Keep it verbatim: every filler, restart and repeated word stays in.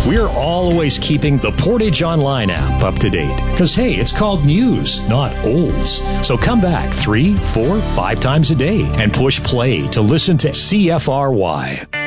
We're always keeping the Portage Online app up to date. Because, hey, it's called news, not olds. So come back three, four, five times a day and push play to listen to C F R Y.